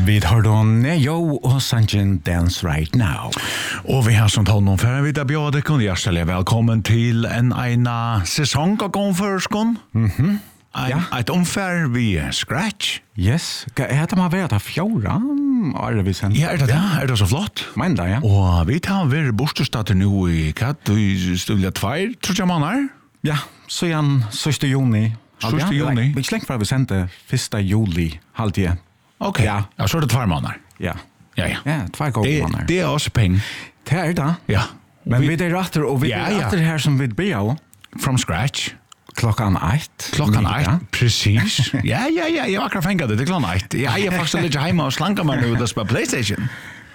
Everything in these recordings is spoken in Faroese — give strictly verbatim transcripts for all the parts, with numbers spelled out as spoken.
Vi har då Neo och Sanjin Dance Right Now. Och vi har som honom för vi där bjöd dig hjärtligt välkommen till en ena säsong av konferskon. Mhm. Ja. Ett omfär vi Scratch. Yes. Heter man vet att fjorda? Är vi sen? Ja, är det där? Är det så flott? Men där ja. Och vi tar vi bostadsstater nu i katt och stulla två tror jag manar. Ja, så igen sista juni. Sista juni. Vi slänger för vi sände första juli halvtid. Okej. Ja. Ja, så är det två månader. Ja. Ja, ja. Ja, två gånger månader. Det är också peng. Det är det. Ja. Men vi är rätt och vi Ja, är ja. rätt det här som vi börjar From scratch. klockan ett. Klockan ett, precis. Ja, ja, ja, jag har akkurat fängat det till klockan ett. Jag är faktiskt lite hemma och slankar mig nu och spela PlayStation.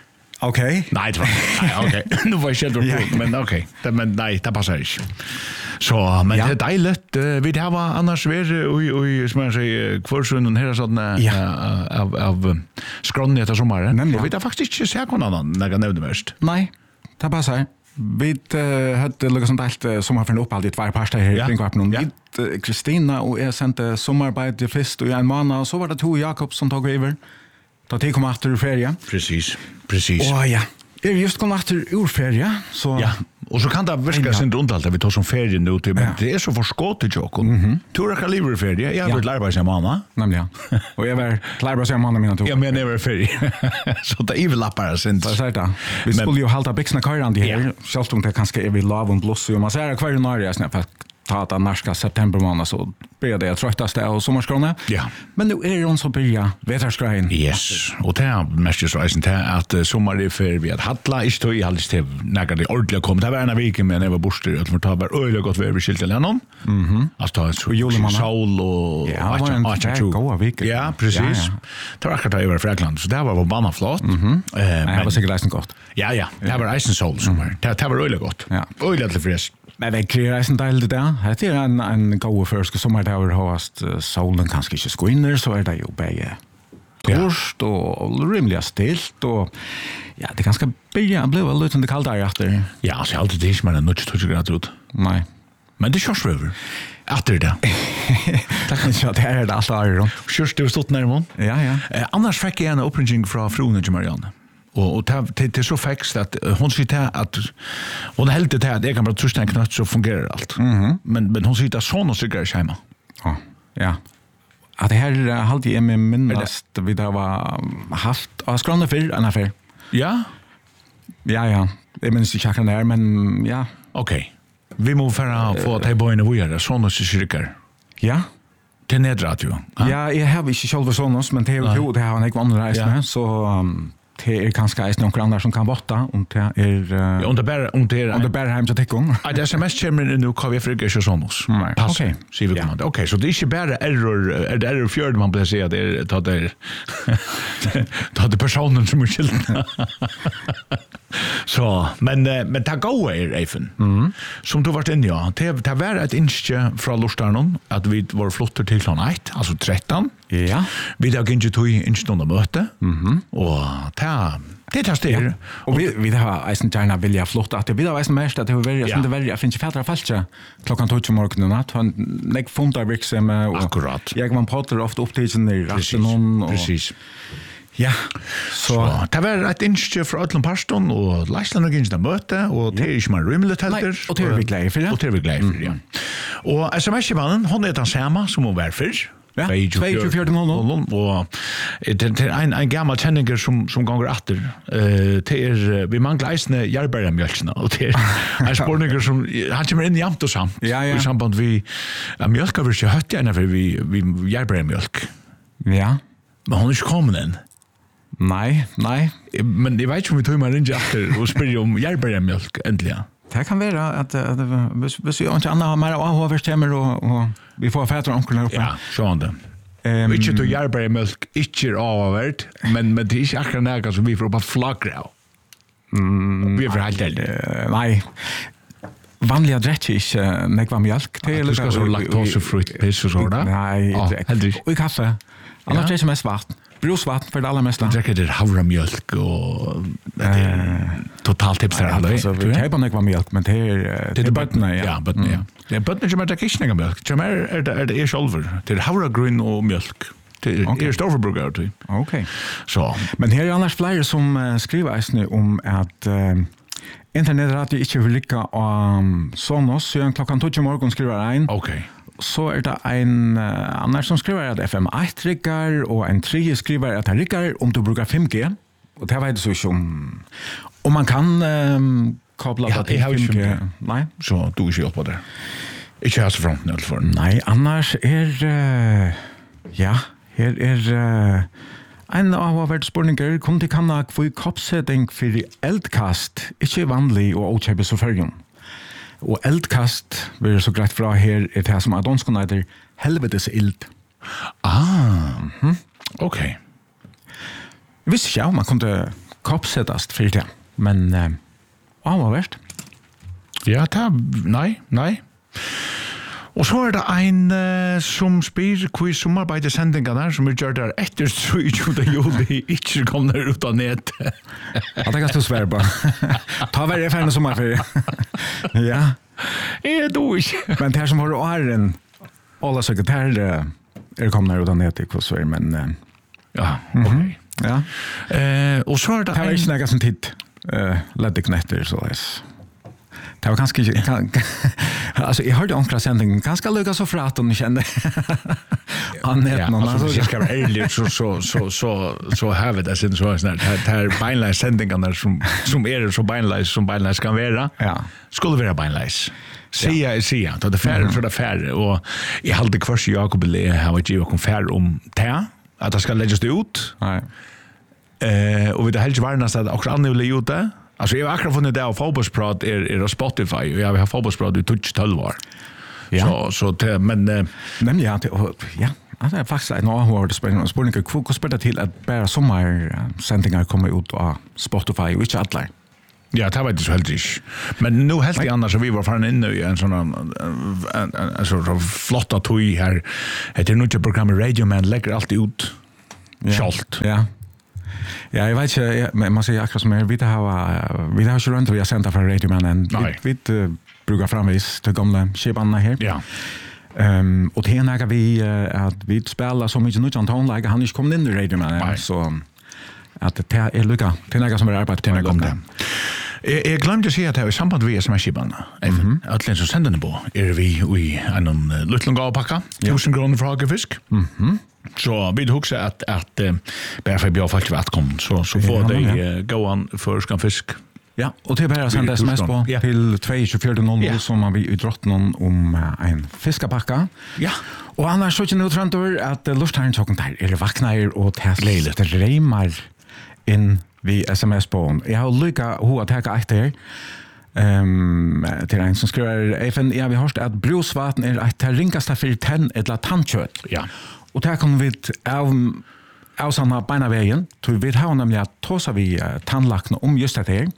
Okej. Nej, det var nej, okej. Nu var jag själv Ja. på, men okej. Det men nej, det passar inte. Så, men Ja. det är dejligt. Vi har annars ver och och som jag säger kvarsunden här sån Ja. av av skronnet och sommaren. Nämligen. Och vi har faktiskt inte sett någon annan när jag nämnde mest. Nej, det passar. Vi uh, hade liksom delt uh, sommarferien upp alltid två parter här i Ja. Kringvarpen. Ja. Vi, uh, Kristina och jag sände sommararbete först i en månad och så var det to Jakob som tog över. Då de kom efter ur ferie. Precis. Precis. Åh ja, är just kom efter ur ferie så Ja, och så kan det virka sin underhalt att vi tar som ferie nu till, men Ja. det är så förskott till Jokon. Du kan leva i ferie. Jag har varit lärbar sig mamma. nämligen. Och jag var klar på att säga mannen mina två. Ja, men never ferie. Så det är väl lappar sen. Så säger det. Vi skulle ju halta byxorna körande här. Ja. Självt om det kanske är vid lav och bloss. Och man säger att kvar i Norge snart för att ta att narska september månad så blir det tröttaste av sommarskrona. Ja. Men nu är det hon som börjar vetarskrejen. Yes, og det er mest just reisen til at uh, sommer er for vi at hadla, ikke tog i halvdels til nægget det ordentlig kom. Det var en av viken, men jeg var borster, at vi tar bare øyelig godt ved vi skilte lennom. Mhm. Altså, det var julemanna. sol og... Ja, det var en tvær gode viker. Ja, precis. Ja, ja. Det var akkurat da jeg var i Frekland, så det var på banan flott. Mhm. Eh, Nej, det var men- sikkert leisen godt. Ja, ja, det var eisen sol sommer. Det, det var øyelig godt. Ja. Øyelig til fres. Men det kreerar en del det där. Det är en en god försk sommar där har hast solen kanske inte skiner så är det ju bäge. Torst och rimliga stilt och ja, det ganska börja bli väl lite kallt där efter. Ja, altså, jeg har alltid det som er en tjugo grader ut. Nej. Men det kjørs røver. Etter det. Ja, det är det allt är. Kjørs det stått nærmere. Ja, ja. Eh, annars fikk jeg en oppringning fra fruen til Marianne. Og, og det, det, det er så fekst at uh, hun sier til at hun er heldig til at jeg kan bare truste en knøtt så fungerer alt. Mhm. men, men hun sier at sånn og sikkert er hjemme. Ja. Ja. Att det här hade jag med minnast vi där var haft av skranna för en affär. Ja? Ja, ja. Jag minns inte chakran där men ja. Ok. Vi må fære få at jeg bøyene vågjere, sånn og sikkert. Ja. Til nedradio. Ja, jag har inte själv sån men det är ju det har en ekvan andra reisne Ja. så um, det är kanske är några andra som kan botta om det är Ja, uh, om det bare, om det er... om det bara hem till tickon. At det sms kommer inn nu, hva vi frikker ikke sånn hos. Nei, Pass, ok. sier vi Ja. kommande. Ok, så det er ikke bare error, er det error fjord man blir sier, det er, ta det er, ta det er personen som er skylden. Så, men, eh, men det gode er, Eifen, som du har vært inne, ja, det, det var et innskje fra Lortarnon, at vi var flotter til klokken ett, altså tretton. Ja. Vi har ikke tog innskje noen møte, og det det tar styr. Och vi vi har eisen gärna vilja flotta att vi har eisen mest att det var Ja. som det var finns färdra falska klockan tolv på morgonen att han nek fundar virksam och Akkurat. Jag man pratar ofta upp till i rasten och Precis. ja. Så Så det var et innskje fra Øtlund Parston, og Leisland og Ginsda møte, og det er ikke mer rymelig Nei, helter. og det er vi glade for, ja. Og det er vi glade for, ja. Og sms-mannen, hun er den samme som hun var før. Ja, tjuefire noll noll. Og det det er en, en gammel kjenninger som, som ganger atter. Uh, det er, vi mangler eisene jærbæremjølkene, og det er en spørninger som, han kommer inn jamt og samt. Ja, ja. I samband vi, ja, mjølk har vi ikke høtt gjerne for vi, vi jærbæremjølk. ja. Men hun er ikke kommet inn. Nej, nej. Men jeg vet ikke om vi tog meg ringe etter og spør om jærbæremjølk, endelig. Det kan vara att att hvis hvis vi inte andra har mer A H V-stämmer och och vi får fäder onkeln uppe. Ja, sånn det. Ehm Ikke til jærbæremjølk, ikke avhvert, men, men det er ikke akkurat nægget som vi får på flagre av. Vi er for helt ærlig. eh, nej. Vanliga dräck är nekva mjölk. Det är Du skal så laktosefritt piss og sådär? Nej, Ja, heldig. och i kaffe. Annars Ja. är det mest vatten. Brusvatten för det allra mesta. Man drikker det havramjølk og det er totalt tips her. Alltså vi köper nekva mjölk men det är det är bötterna ja. Ja, bøttene, ja. Det er bøttene som er det ikke mjölk. Som er, er det, er det er sjolver. Det er havragrunn og mjölk. Det Okay. är stor förbrukare till. Okej. Så. Men här är annars flera som uh, skriver eisne om att uh, internetradio inte vill ligga om Sonos, så klockan tolv i morgon skriver en. Okej. Så är det en uh, annars som skriver att F M ett riggar och en tredje skriver att det riggar om du brukar fem G. Och det vet så som om man kan um, koppla Ja, det till jag har fem G. inte Nej. Så du är ju på det. Ikke har så fronten i alle fall. Nej, annars er uh, ja, her er uh, en avhåverdt spurninger kom til kanna hvor koppsetting for eldkast ikke vanlig og åkjøpes så førgen. Og eldkast, vi er så greit fra her, er det som adonskon heter helvetes ild. Ah, mm-hmm. Ok. Jeg visste ikke om man kunne koppsettast for det, men uh, avhåverdt. Ja, ta, nei, nei. Og så er det en uh, som spyr hvor sommarbeidesendingarna som er gjør der etter trettioåtta juli ikke kommer ut av nett. Ja, det kan du svære på. Ta hver jeg ferdig sommerferie. Ja. Er du ikke? Men det her som har åren, alla sekretær er kommet ut av nett i kvassver, men uh, Ja, ok. ja. Uh, og så er det Det var en... ikke noe som tid uh, ledde knetter, så det det var ganske ikke kan, altså jeg hørte omkring sendingen ganske lukket så fra at hun kjente han Ja, het noen altså, hvis jeg skal være ærlig, så, så, så, så, så har vi det sin så sånn her, det her beinleis sendingene som, som er så beinleis som beinleis kan være, Ja. skulle være beinleis. Sia er sia, da det er færre, så det er færre, og jeg halte kvars i Jakob eller jeg har ikke gjort noen færre om det, at det skal legges det ut, Nei. eh, og vi det helst varnast at også andre vil gjøre det. Altså, jeg har akkurat funnet det av Fotbollsprat er, er av Spotify, og jeg har Fotbollsprat i tolv år. Ja. Så, så det, men... Eh, Nemlig, ja, det, og, ja, det er faktisk en avhård spørning. Spørninger, hvor spør det til at bare sommersendinger kommer ut av Spotify, og ikke alle? Ja, det var inte så helt ikke. Men nu helt i annars, så vi var farin inne i en sånn en, en, en, en sånn flotta tog her. Det er noe programmet Radio Man legger alltid ut kjolt. Ja. Ja, jeg vet ikke, jeg, men man sier akkurat som er, vi har vi har ikke rundt vi har sendt fra Radio Man, en Nei. vi, vi uh, bruker framvis til gamle skibannene her. Ja. Um, og til henne vi uh, at vi spiller så mye nødvendig tonelager, han er ikke kommet inn i Radio Man, Nei. så at det er lykka til henne som er arbeidet til henne om det. Jeg, jeg glemte å si at jeg er i samband med S M S-skibene. Mm-hmm. Alle som sender den på er vi i en liten gavpakka, tusen kroner fra Hagefisk. Mhm. Så vi husker at, at uh, bare for jeg blir folk til velkommen, så, så får Ja, de ja. uh, gåan for skan fisk. Ja, og til bare å sende sms på Ja. til to to fire null Ja. som har vi utrått noen om uh, en fiskepakka. Ja. Og annars så er ikke noe trent over at uh, lufthæren tjokken der er vaknar og til det reimer inn vi sms på. Jeg har lykka ho at heka etter um, til en som skriver Eifen, ja, vi har hørt at brusvaten er et til ringaste for tenn eller tannkjøtt. Ja. Og det kan vi av avsanna beina veien, så vi har nemlig at tåsa vi uh, tannlakene om just dette her.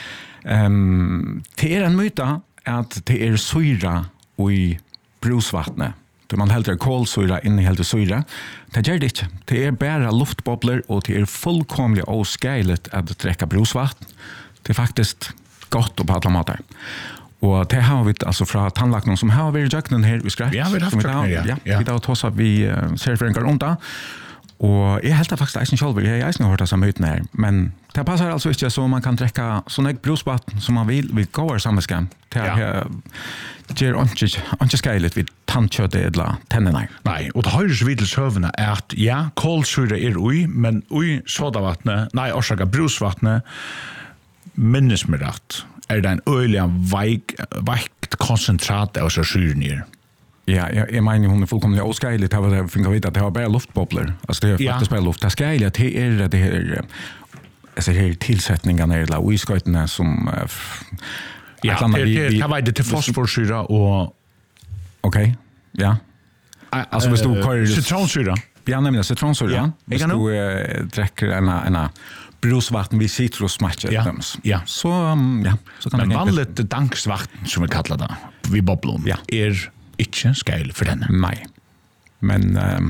Um, det er en myta at det er syra i brusvattnet. Så man heldur kolsyra inni heldur syra. Det gjør det ikke. Det er bare luftbobler, og det er fullkomlig oskeiligt at drekka brusvatten. Det er faktisk godt på alle måter. Og det har vi altså fra tannlakene som har vært jøkkenen her i skrett. Ja, vi har haft jøkkenen, ja. Ja, Ja. vi har tås at vi uh, ser for en gang om det. Og jeg helt faktisk eisen selv, jeg har eisen hørt det samme uten her. Men det passer altså ikke så man kan drekka sånn ek brusvatten som man vil, vi går sammenskam. Det Ja. er ikke ikke skeiligt vid tannkjøttet eller tennene. Nei, og det har jo så vidt til søvende at ja, kålsyre er ui, men ui sodavattnet, nei, orsaka brusvattnet, minnes meg rett, er det en øyelig veik, veikt konsentrat av så syren i. Ja, jeg, jeg mener hun er fullkomlig oskeiligt. Det var det jeg fikk vite at det var bare luftbobler. Altså det er Ja. faktisk bare luft. Det er skeiligt, det er det her, altså her tilsetningene eller uiskøytene som uh, Ja, et eller annet det vi- er vi- det var det til fosforsyre og Ok, ja. Altså hvis du kører... citronsyre. Ja, nemlig citronsyre. Ja, Hvis jeg kan du uh, drekker en, en brusvatten vid citrusmatcher. Ja, ja. Så, um, ja. Så kan Men det vanligt dangsvatten, som vi kallar det, vi boblon, Ja. er ikke skeil for denne. Nej. Men um,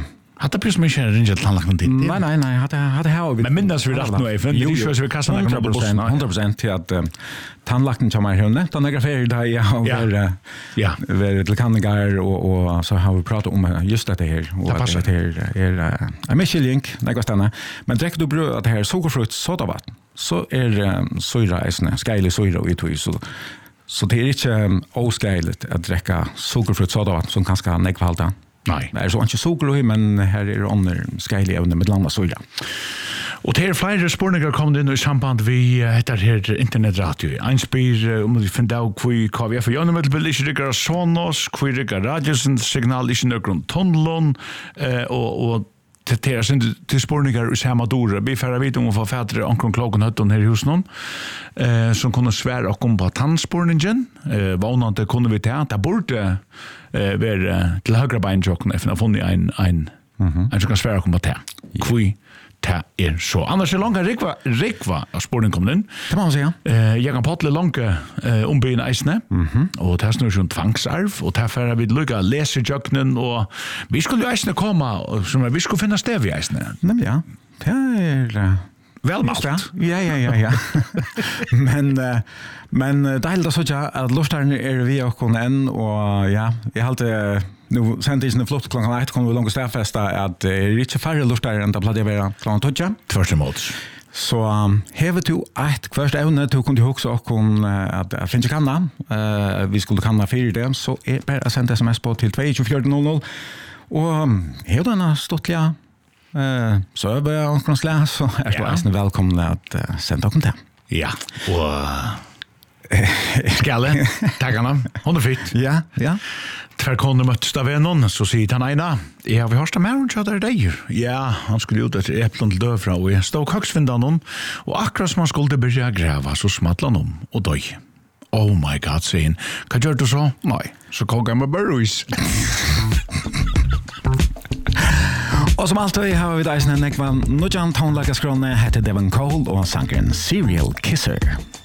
Hade precis mycket en ringa till tandläkaren till. Nej, nej, nej. Hade, hade här... Men minnas vi rätt nu, Eifen? Jo, jo. Vi kastar några på bussen. hundra procent till att um, tandläkaren kommer här henne. Den är färdig där jag har varit ja. uh, till kandigar och, och så har vi pratat om just det här. Och det passar. Att det här är uh, en misskyllink, något stanna. Men direkt du bröd att det här är sockerfrukt sodavatten så är um, syra, skajlig syra i tog så Så det är inte um, oskajligt att dricka sockerfrukt sodavatten som kanske har nekvalta. Nej. Det är så inte socker i, men här är det under skajliga under med landa syra. Och det är flera spårningar kom in i samband vi heter här internetradio. En spyr om vi finner av hur K V F och Jönemötel vill inte rikka Sonos, hur rikka radiosens signal inte nökron tunneln och, och till deras till spårningar i samma dore. Vi färra vid om att få fädre omkring klockan hötton här i husen eh, som kunde svära och kom på tandspårningen. Eh, Vanande kunde vi ta. Det borde eh, vara till högra beinjocken efter att ha funnit en, en, mm-hmm. en som kan svära och kom på ta. Kvi ta er så. Annars är långa rikva, rikva av spårningen kom den. Det må man säga. Eh, jag kan paddla långa eh, ombyen eisne. Mm-hmm. Och det här snur som tvangsarv. Och det här färra vid lukka leserjöknen. Och vi skulle ju eisne komma som vi skulle finna stäv i eisne. Nej, ja. Det är... Välmalt. Ja, ja, ja, ja. men uh, men det är helt så att lustarna är vi och kon än och ja, jag har alltid nu sent i flott klockan ett kommer vi långt stäffesta att det är inte färre lustar än att plats vara klockan tolv. Tvärtemot. Så um, hever du ett kvart ävne du kunde också och kon att uh, finns kanna. Uh, vi skulle kanna för det så är bara att sända sms på till två fyra noll noll och um, hever den stottliga Eh, så är det någon slags så är det alltså välkomna att uh, sända upp det. Ja. Och skalle, taggarna, hundra fit. Ja, ja. Tvär kunder möttes av någon så säger han ena, ja, vi har sta med och där dig. Ja, han skulle ut ett äpplon till dövra och jag stod högstvindan honom och akkurat som han skulle börja gräva så smattla honom och döj. Oh my god, säger han. Vad gör du så? Nej, så kokar med burris. Och som alltid har vi där sen en ekvan Nujan Tonlaka skrone heter Devon Cole och sangren Serial Kisser.